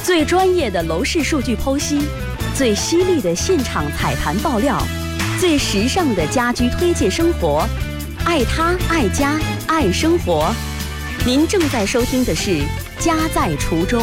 最专业的楼市数据剖析，最犀利的现场踩盘爆料，最时尚的家居推荐生活，爱他爱家爱生活。您正在收听的是《家在滁州》。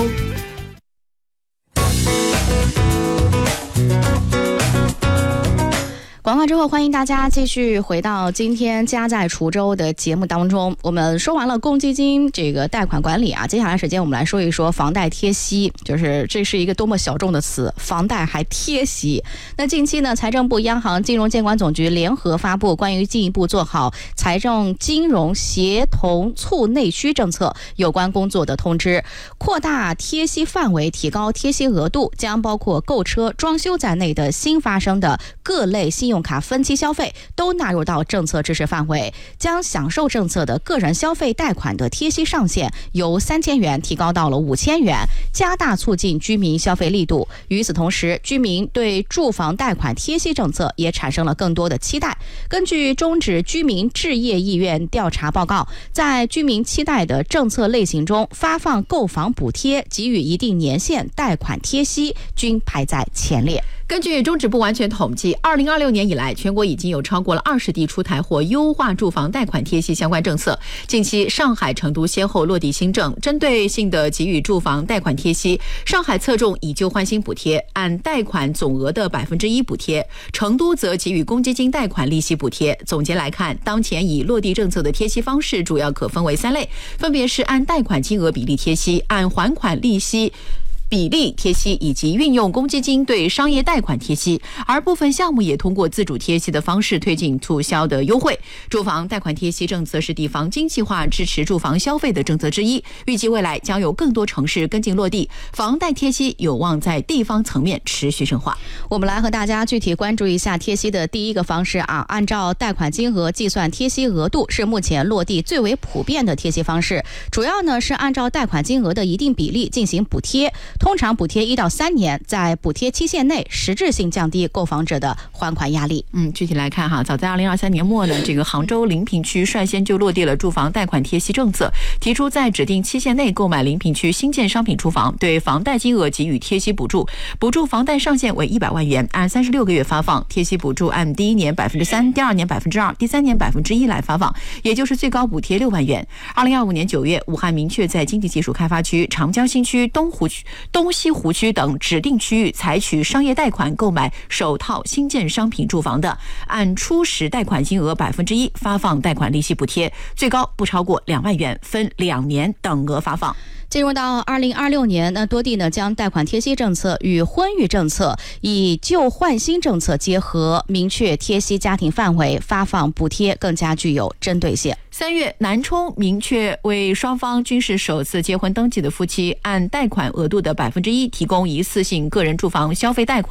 广告之后，欢迎大家继续回到今天家在滁州的节目当中。我们说完了公积金这个贷款管理啊，接下来时间我们来说一说房贷贴息，就是这是一个多么小众的词，房贷还贴息。那近期呢，财政部、央行、金融监管总局联合发布关于进一步做好财政金融协同促内需政策有关工作的通知，扩大贴息范围，提高贴息额度，将包括购车、装修在内的新发生的各类信用卡分期消费都纳入到政策支持范围，将享受政策的个人消费贷款的贴息上限由3000元提高到了5000元，加大促进居民消费力度。与此同时，居民对住房贷款贴息政策也产生了更多的期待。根据终止居民置业意愿调查报告，在居民期待的政策类型中，发放购房补贴、给予一定年限贷款贴息均排在前列。 根据中指部完全统计，2026年以来，全国已经有超过了20地出台或优化住房贷款贴息相关政策。近期，上海、成都先后落地新政，针对性的给予住房贷款贴息。上海侧重以旧换新补贴，按贷款总额的1%补贴；成都则给予公积金贷款利息补贴。总结来看，当前已落地政策的贴息方式主要可分为3类，分别是按贷款金额比例贴息、按还款利息比例贴息以及运用公积金对商业贷款贴息，而部分项目也通过自主贴息的方式推进促销的优惠。住房贷款贴息政策是地方精细化支持住房消费的政策之一，预计未来将有更多城市跟进落地，房贷贴息有望在地方层面持续深化。 我们来和大家具体关注一下贴息的第一个方式啊，按照贷款金额计算贴息额度是目前落地最为普遍的贴息方式，主要呢是按照贷款金额的一定比例进行补贴。通常补贴1到3年，在补贴期限内实质性降低购房者的还款压力。 具体来看哈，早在2023年末呢，这个杭州临平区率先就落地了住房贷款贴息政策，提出在指定期限内购买临平区新建商品住房，对房贷金额给予贴息补助，补助房贷上限为100万元，按36个月发放，贴息补助按第1年3%、第2年2%、第3年1%来发放，也就是最高补贴6万元。2025年9月，武汉明确在经济技术开发区、长江新区、东西湖区等指定区域采取商业贷款购买首套新建商品住房的，按初始贷款金额1%发放贷款利息补贴，最高不超过2万元，分2年等额发放。 进入到2026年，那多地呢将贷款贴息政策与婚育政策以旧换新政策结合，明确贴息家庭范围，发放补贴更加具有针对性。 3月，南充明确为双方均是首次结婚登记的夫妻，按贷款额度的1%提供一次性个人住房消费贷款。